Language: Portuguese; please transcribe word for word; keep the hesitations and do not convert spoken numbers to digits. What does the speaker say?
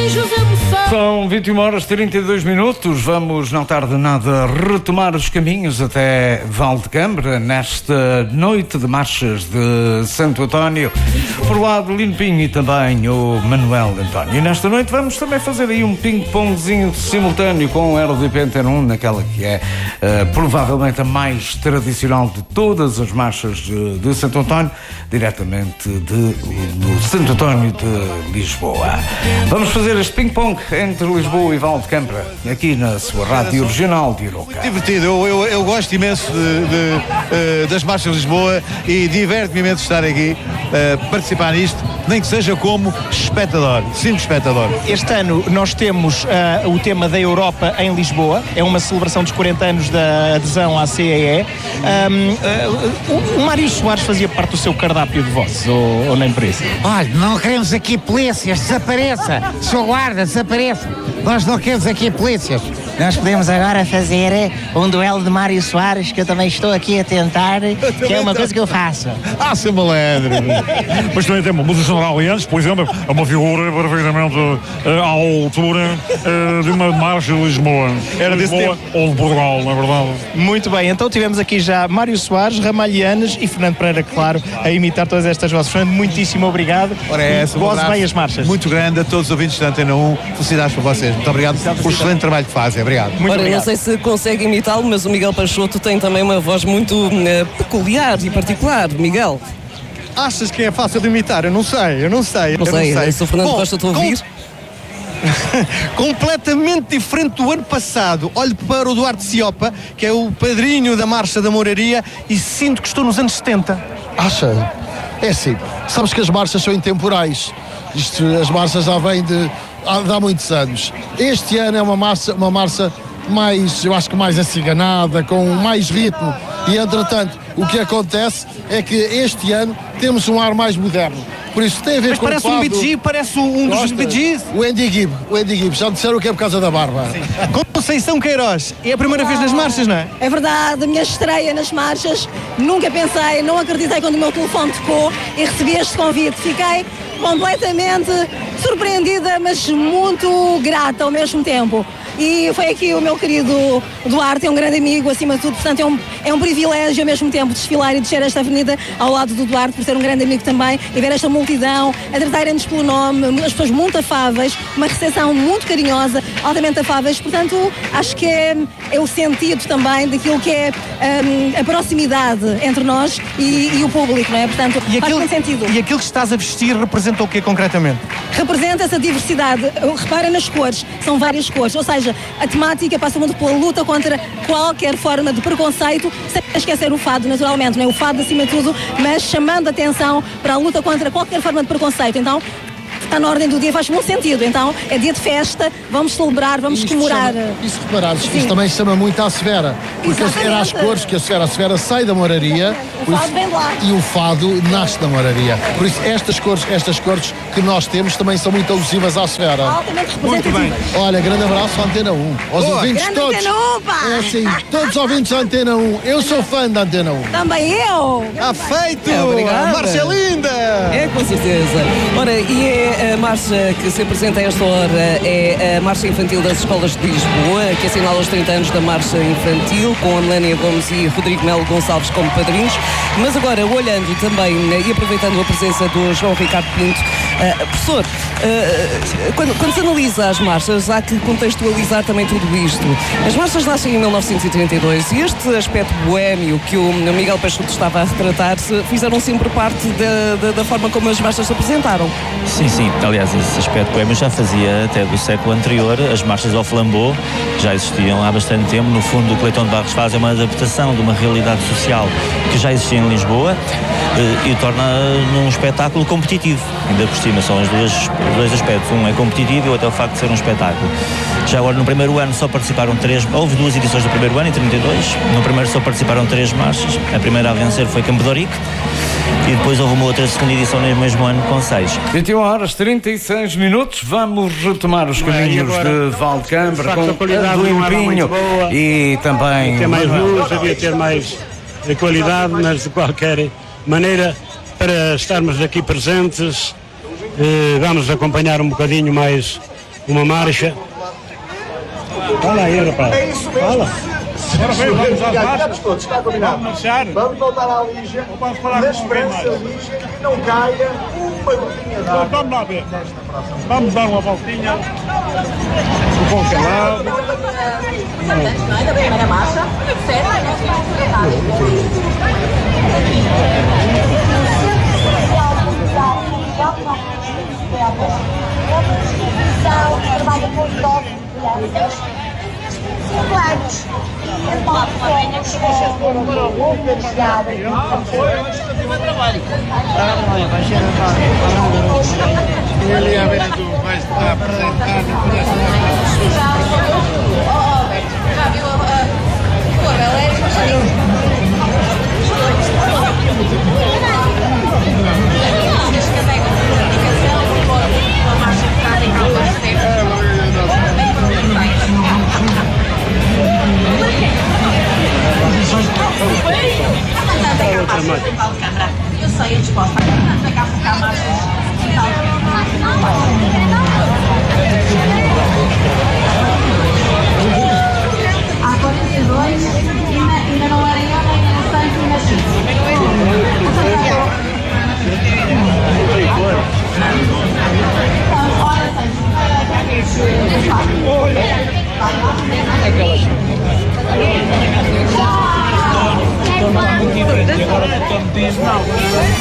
São vinte e uma horas e trinta e dois minutos. Vamos, não tarde nada, retomar os caminhos até Valdecâmara nesta noite de marchas de Santo António. Por lado, Lino Pinho e também o Manuel António. E nesta noite vamos também fazer aí um ping-pongzinho simultâneo com o R D P Antena um, naquela que é uh, provavelmente a mais tradicional de todas as marchas de, de Santo António, diretamente de, do Santo António de Lisboa. Vamos fazer este ping-pong entre Lisboa e Valdecâmara, aqui na sua rádio regional de Iroca. Divertido, eu, eu, eu gosto imenso de, de, uh, das marchas de Lisboa e diverte-me imenso estar aqui, uh, participar nisto, nem que seja como espectador, simples espectador. Este ano nós temos uh, o tema da Europa em Lisboa, é uma celebração dos quarenta anos da adesão à C E E. Um, uh, o Mário Soares fazia parte do seu cardápio de vozes, ou, ou nem por isso? Olha, não queremos aqui polícias, desapareça, seu guarda, desapareça. Nós não queremos aqui polícias. Nós podemos agora fazer um duelo de Mário Soares, que eu também estou aqui a tentar, que é uma coisa que eu faço. Ah, seu malandro! Mas também temos o General Lianes, por exemplo, é uma figura perfeitamente uh, à altura uh, de uma marcha de Lisboa. Era desse Lisboa tempo. Ou de Portugal, na verdade. Muito bem, então tivemos aqui já Mário Soares, Ramalhianes e Fernando Pereira, claro, a imitar todas estas vozes. Fernando, muitíssimo obrigado. Ora é essa, Voz bem as marchas. Muito grande a todos os ouvintes da Antena um. Felicidades para vocês. Muito obrigado pelo excelente trabalho que fazem. Obrigado. Muito Ora, obrigado. Não sei se consegue imitá-lo, mas o Miguel Peixoto tem também uma voz muito uh, peculiar e particular. Miguel? Achas que é fácil de imitar? Eu não sei, eu não sei. Não eu sei, não sei. se o Fernando gosta de ouvir. Com... completamente diferente do ano passado. Olho para o Duarte Ciopa, que é o padrinho da Marcha da Moraria, e sinto que estou nos anos setenta. Acha? É assim, sabes que as marchas são intemporais. Isto, as marchas já vêm de, há, de há muitos anos. Este ano é uma marcha, uma marcha mais, eu acho que mais aciganada, com mais ritmo. E, entretanto, o que acontece é que este ano temos um ar mais moderno. Por isso tem a ver Mas com parece o fado. um Bee Gee, parece um dos Bee Gees. O Andy Gibb, o Andy Gibb, já me disseram que é por causa da barba. Sim. Conceição Queiroz, é a primeira ah, vez nas marchas, não é? É verdade, a minha estreia nas marchas, nunca pensei, não acreditei quando o meu telefone tocou e recebi este convite. Fiquei completamente surpreendida, mas muito grata ao mesmo tempo. E foi aqui o meu querido Duarte, é um grande amigo, acima de tudo, portanto é um, é um privilégio ao mesmo tempo desfilar e descer esta avenida ao lado do Duarte, por ser um grande amigo também, e ver esta multidão, a tratarem-nos pelo nome, as pessoas muito afáveis, uma recepção muito carinhosa, altamente afáveis, portanto acho que é, é o sentido também daquilo que é um, a proximidade entre nós e, e o público, não é? Portanto, e faz aquilo, muito sentido. E aquilo que estás a vestir representa o quê concretamente? Representa essa diversidade. Repara nas cores, são várias cores, ou seja, a temática passa muito pela luta contra qualquer forma de preconceito, sem esquecer o fado, naturalmente, não é? O fado acima de tudo, mas chamando a atenção para a luta contra qualquer forma de preconceito. Então, está na ordem do dia, faz muito sentido. Então, é dia de festa, vamos celebrar, vamos isto comemorar. Chama, isso reparares, isto também se chama muito à Severa, porque era as cores que a Severa, a Severa sai da Moraria. O fado vem de lá. E o fado nasce da Moraria. Por isso, estas cores, estas cores que nós temos também são muito alusivas à Severa. Altamente representativas. Olha, grande abraço à Antena um. Aos Boa. ouvintes Grande todos. Antena um, pá. É assim, todos os ouvintes da Antena um. Eu sou fã da Antena um. Também eu. Ah, feito! É, obrigado. Marcha é linda! É, com certeza. Ora, e é a marcha que se apresenta a esta hora, é a Marcha Infantil das Escolas de Lisboa, que assinala os trinta anos da Marcha Infantil, com a Melania Gomes e Rodrigo Melo Gonçalves como padrinhos. Mas agora, olhando também e aproveitando a presença do João Ricardo Pinto, uh, professor, uh, quando, quando se analisa as marchas, há que contextualizar também tudo isto. As marchas nascem em mil novecentos e trinta e dois e este aspecto boémio que o Miguel Peixoto estava a retratar fizeram sempre parte da, da, da forma como as marchas se apresentaram. Sim, sim. Aliás, esse aspecto boémio já fazia até do século anterior. As marchas ao flambeau já existiam há bastante tempo. No fundo, o que Leitão de Barros faz é uma adaptação de uma realidade social que já existia em Lisboa e torna num espetáculo competitivo. Ainda por cima são os dois, os dois aspectos. Um é competitivo e o outro é o facto de ser um espetáculo. Já agora no primeiro ano só participaram três, houve duas edições do primeiro ano, em trinta e dois. No primeiro só participaram três marchas. A primeira a vencer foi Campo de Ourique e depois houve uma outra segunda edição no mesmo ano com seis. vinte e uma horas e trinta e seis minutos. Vamos retomar os caminhos de Valdecâmara com o Limpinho e também... Havia ter mais luz, havia ter mais de qualidade, mas de qualquer maneira, para estarmos aqui presentes, eh, vamos acompanhar um bocadinho mais uma marcha. Fala aí, rapaz. É isso mesmo. Fala. Ora bem, vamos às marchas. Todos, está combinado. Vamos marchar. Vamos voltar à Lígia. Vamos falar na esperança, Lígia, que não caia uma gotinha de água. Vamos lá ver. Vamos dar uma voltinha. O pão calado. Da primeira marcha. Trabalha com idosos e crianças. cinco anos. Então, somos privilegiadas. Ele ia ver tu vais apresentar Já viu a cor, ela é eu sei, eu disposto a pegar por cá mais. Há quarenta e dois, ainda não era eu, nem era Santo, nem nascido. Ora, Santo. agora não diz não.